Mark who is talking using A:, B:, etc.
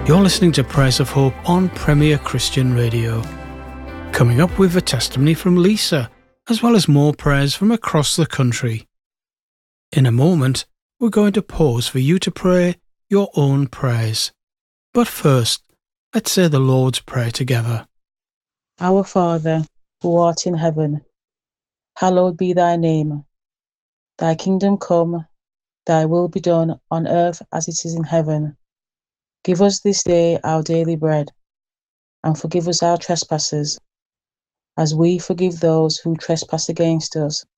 A: You're listening to Prayers of Hope on Premier Christian Radio. Coming up with a testimony from Lisa, as well as more prayers from across the country. In a moment, we're going to pause for you to pray your own prayers. But first, let's say the Lord's Prayer together.
B: Our Father, who art in heaven, hallowed be thy name. Thy kingdom come, thy will be done on earth as it is in heaven. Give us this day our daily bread, and forgive us our trespasses, as we forgive those who trespass against us.